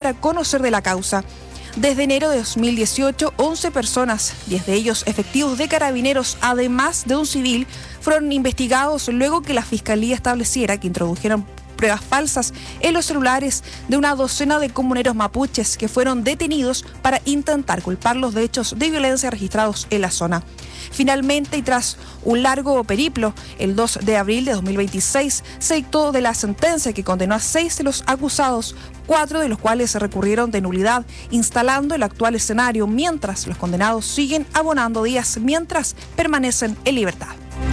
para conocer de la causa. Desde enero de 2018, 11 personas, 10 de ellos efectivos de Carabineros, además de un civil, fueron investigados luego que la Fiscalía estableciera que introdujeron pruebas falsas en los celulares de una docena de comuneros mapuches que fueron detenidos para intentar culparlos de hechos de violencia registrados en la zona. Finalmente, y tras un largo periplo, el 2 de abril de 2026 se dictó de la sentencia que condenó a 6 de los acusados, 4 de los cuales se recurrieron de nulidad, instalando el actual escenario, mientras los condenados siguen abonando días mientras permanecen en libertad.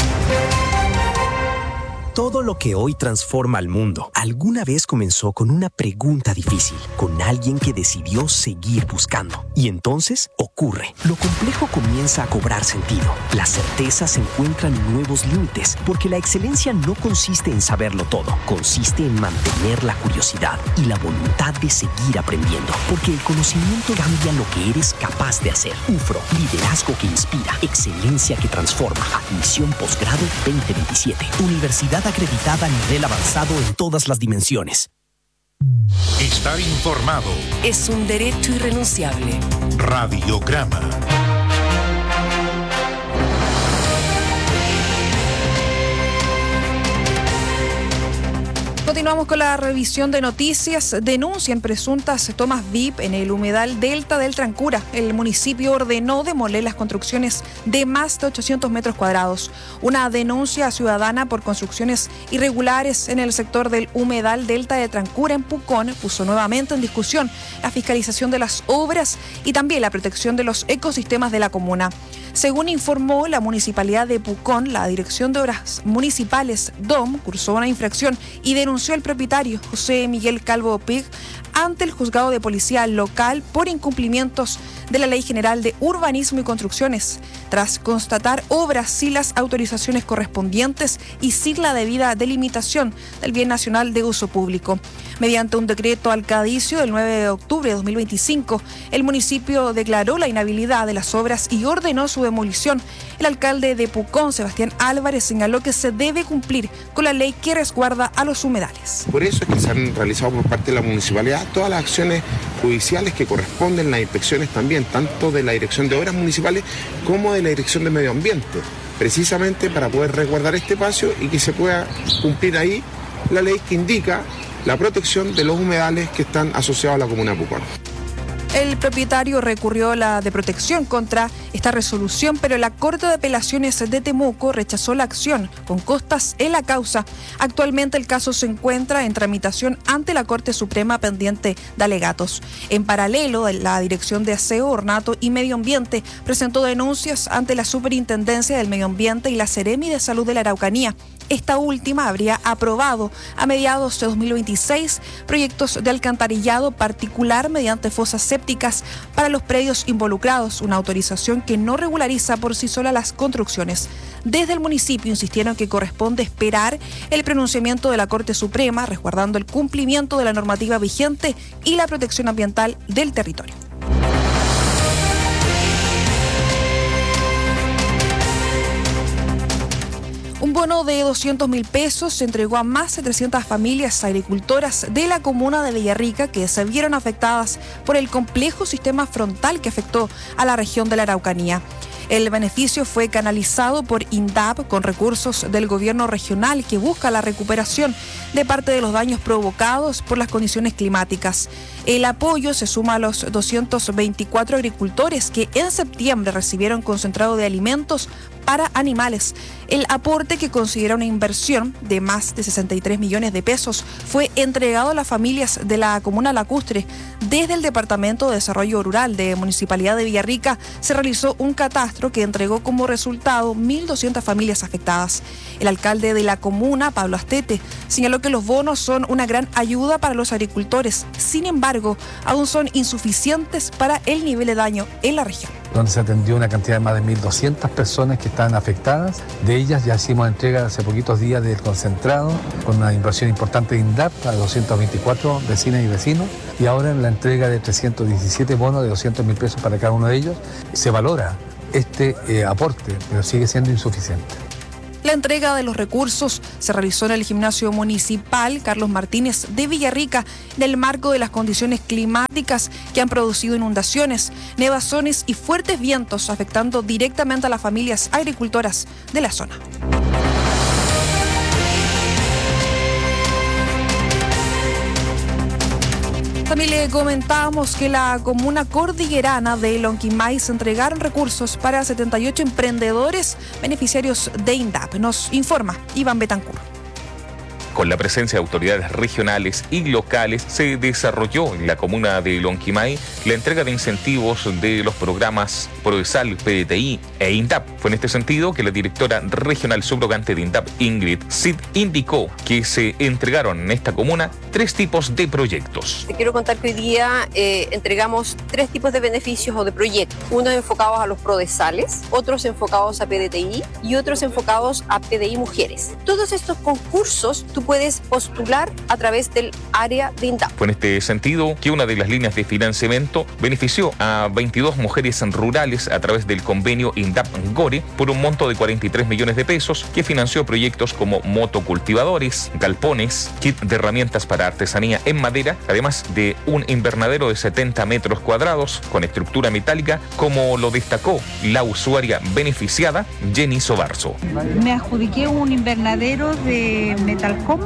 Todo lo que hoy transforma al mundo alguna vez comenzó con una pregunta difícil, con alguien que decidió seguir buscando. Y entonces ocurre. Lo complejo comienza a cobrar sentido. Las certezas encuentran nuevos límites, porque la excelencia no consiste en saberlo todo, consiste en mantener la curiosidad y la voluntad de seguir aprendiendo, porque el conocimiento cambia lo que eres capaz de hacer. UFRO, liderazgo que inspira, excelencia que transforma. Admisión posgrado 2027. Universidad acreditada a nivel avanzado en todas las dimensiones. Estar informado es un derecho irrenunciable. Radiograma. Continuamos con la revisión de noticias. Denuncian presuntas tomas VIP en el humedal Delta del Trancura. El municipio ordenó demoler las construcciones de más de 800 metros cuadrados. Una denuncia ciudadana por construcciones irregulares en el sector del humedal Delta de Trancura en Pucón puso nuevamente en discusión la fiscalización de las obras y también la protección de los ecosistemas de la comuna. Según informó la Municipalidad de Pucón, la Dirección de Obras Municipales, DOM, cursó una infracción y denunció al propietario, José Miguel Calvo Pig, ante el juzgado de policía local por incumplimientos de la Ley General de Urbanismo y Construcciones, tras constatar obras sin las autorizaciones correspondientes y sin la debida delimitación del bien nacional de uso público. Mediante un decreto alcadicio del 9 de octubre de 2025, el municipio declaró la inhabilidad de las obras y ordenó su demolición. El alcalde de Pucón, Sebastián Álvarez, señaló que se debe cumplir con la ley que resguarda a los humedales. Por eso es que se han realizado por parte de la municipalidad todas las acciones judiciales que corresponden, las inspecciones también, tanto de la Dirección de Obras Municipales como de la Dirección de Medio Ambiente, precisamente para poder resguardar este espacio y que se pueda cumplir ahí la ley que indica la protección de los humedales que están asociados a la comuna de Pucón. El propietario recurrió a la de protección contra esta resolución, pero la Corte de Apelaciones de Temuco rechazó la acción con costas en la causa. Actualmente el caso se encuentra en tramitación ante la Corte Suprema pendiente de alegatos. En paralelo, la Dirección de Aseo, Ornato y Medio Ambiente presentó denuncias ante la Superintendencia del Medio Ambiente y la Seremi de Salud de la Araucanía. Esta última habría aprobado a mediados de 2026 proyectos de alcantarillado particular mediante fosas sépticas para los predios involucrados, una autorización que no regulariza por sí sola las construcciones. Desde el municipio insistieron que corresponde esperar el pronunciamiento de la Corte Suprema, resguardando el cumplimiento de la normativa vigente y la protección ambiental del territorio. Un bono de 200.000 pesos se entregó a más de 300 familias agricultoras de la comuna de Villarrica que se vieron afectadas por el complejo sistema frontal que afectó a la región de la Araucanía. El beneficio fue canalizado por INDAP con recursos del gobierno regional que busca la recuperación de parte de los daños provocados por las condiciones climáticas. El apoyo se suma a los 224 agricultores que en septiembre recibieron concentrado de alimentos para animales. El aporte, que considera una inversión de más de 63 millones de pesos, fue entregado a las familias de la comuna lacustre. Desde el Departamento de Desarrollo Rural de Municipalidad de Villarrica se realizó un catastro que entregó como resultado 1.200 familias afectadas. El alcalde de la comuna, Pablo Astete, señaló que los bonos son una gran ayuda para los agricultores. Sin embargo, aún son insuficientes para el nivel de daño en la región. Donde se atendió una cantidad de más de 1.200 personas que están afectadas. De ellas ya hicimos entrega hace poquitos días del concentrado, con una inversión importante de INDAP a 224 vecinas y vecinos. Y ahora en la entrega de 317 bonos de 200.000 pesos para cada uno de ellos, se valora este aporte, pero sigue siendo insuficiente. La entrega de los recursos se realizó en el gimnasio municipal Carlos Martínez de Villarrica en el marco de las condiciones climáticas que han producido inundaciones, nevazones y fuertes vientos afectando directamente a las familias agricultoras de la zona. También le comentábamos que la comuna cordillerana de Lonquimay se entregaron recursos para 78 emprendedores beneficiarios de INDAP. Nos informa Iván Betancur. Con la presencia de autoridades regionales y locales, se desarrolló en la comuna de Lonquimay la entrega de incentivos de los programas Prodesal, PDTI e INDAP. Fue en este sentido que la directora regional subrogante de INDAP, Ingrid Cid, indicó que se entregaron en esta comuna 3 tipos de proyectos. Te quiero contar que hoy día entregamos 3 tipos de beneficios o de proyectos. Unos enfocados a los Prodesales, otros enfocados a PDTI y otros enfocados a PDI Mujeres. Todos estos concursos tú puedes postular a través del área de INDAP. Fue en este sentido que una de las líneas de financiamiento benefició a 22 mujeres rurales a través del convenio INDAP-GORE por un monto de 43 millones de pesos que financió proyectos como motocultivadores, galpones, kit de herramientas para artesanía en madera, además de un invernadero de 70 metros cuadrados con estructura metálica, como lo destacó la usuaria beneficiada, Jenny Sobarzo. Me adjudiqué un invernadero de Metalcom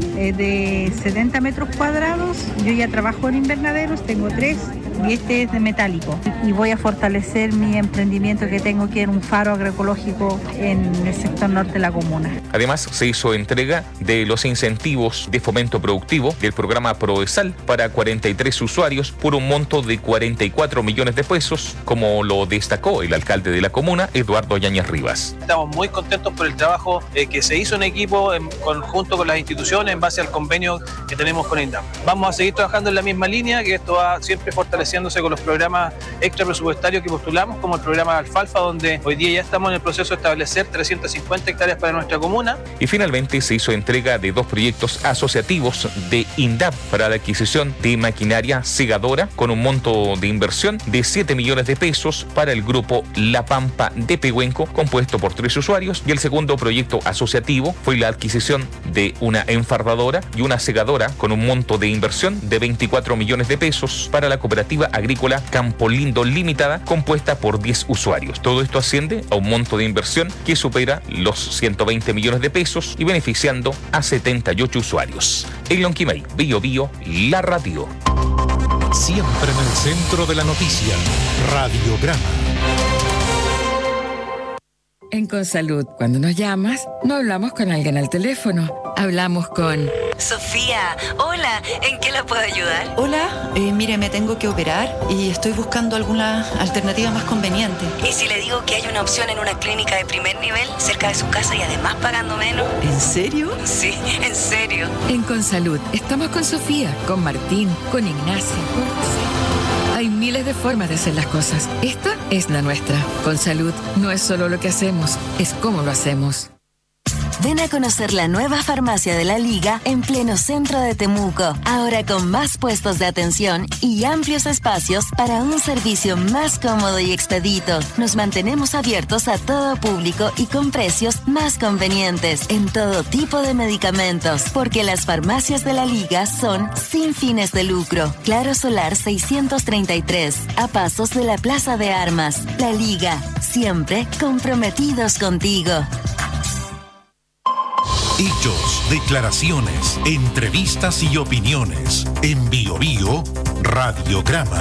de 70 metros cuadrados. Yo ya trabajo en invernaderos, tengo 3 y este es de metálico. Y voy a fortalecer mi emprendimiento que tengo aquí en un faro agroecológico en el sector norte de la comuna. Además, se hizo entrega de los incentivos de fomento productivo del programa Prodesal para 43 usuarios por un monto de 44 millones de pesos, como lo destacó el alcalde de la comuna, Eduardo Yáñez Rivas. Estamos muy contentos por el trabajo que se hizo en equipo, en conjunto con las instituciones, en base al convenio que tenemos con INDAP. Vamos a seguir trabajando en la misma línea, que esto va siempre fortaleciéndose con los programas extra presupuestarios que postulamos, como el programa Alfalfa, donde hoy día ya estamos en el proceso de establecer 350 hectáreas para nuestra comuna. Y finalmente se hizo entrega de 2 proyectos asociativos de INDAP para la adquisición de maquinaria segadora con un monto de inversión de 7 millones de pesos para el grupo La Pampa de Pehuenco, compuesto por 3 usuarios, y el segundo proyecto asociativo fue la adquisición de una enfardadora y una segadora con un monto de inversión de 24 millones de pesos para la cooperativa agrícola Campo Lindo Limitada, compuesta por 10 usuarios. Todo esto asciende a un monto de inversión que supera los 120 millones de pesos y beneficiando a 78 usuarios. En Lonquimay, Bio Bio, la radio. Siempre en el centro de la noticia, Radiograma. En Consalud, cuando nos llamas, no hablamos con alguien al teléfono, hablamos con... Sofía, hola, ¿en qué la puedo ayudar? Hola, mire, me tengo que operar y estoy buscando alguna alternativa más conveniente. ¿Y si le digo que hay una opción en una clínica de primer nivel, cerca de su casa y además pagando menos? ¿En serio? Sí, en serio. En Consalud, estamos con Sofía, con Martín, con Ignacia, con José. Hay miles de formas de hacer las cosas. Esta es la nuestra. Consalud no es solo lo que hacemos, es cómo lo hacemos. Ven a conocer la nueva farmacia de la Liga en pleno centro de Temuco. Ahora con más puestos de atención y amplios espacios para un servicio más cómodo y expedito. Nos mantenemos abiertos a todo público y con precios más convenientes en todo tipo de medicamentos. Porque las farmacias de la Liga son sin fines de lucro. Claro Solar 633, a pasos de la Plaza de Armas. La Liga, siempre comprometidos contigo. Hechos, declaraciones, entrevistas y opiniones. En Bio Bio, Radiograma.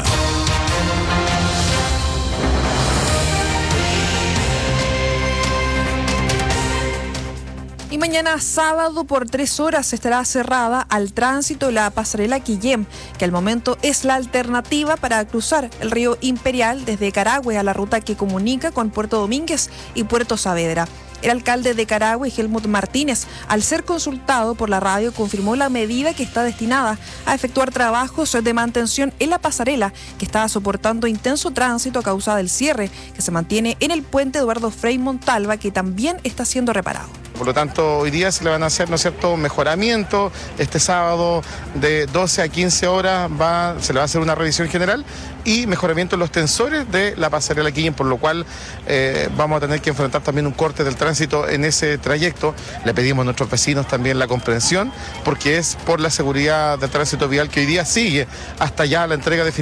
Y mañana sábado por 3 horas estará cerrada al tránsito la pasarela Quillem, que al momento es la alternativa para cruzar el río Imperial desde Carahue a la ruta que comunica con Puerto Domínguez y Puerto Saavedra. El alcalde de Carahue, Helmut Martínez, al ser consultado por la radio, confirmó la medida que está destinada a efectuar trabajos de mantención en la pasarela, que está soportando intenso tránsito a causa del cierre que se mantiene en el puente Eduardo Frei Montalva, que también está siendo reparado. Por lo tanto, hoy día se le van a hacer, ¿no es cierto?, mejoramiento. Este sábado de 12 a 15 horas se le va a hacer una revisión general y mejoramiento en los tensores de la pasarela Quillén, por lo cual vamos a tener que enfrentar también un corte del tránsito en ese trayecto. Le pedimos a nuestros vecinos también la comprensión, porque es por la seguridad del tránsito vial que hoy día sigue hasta ya la entrega definitiva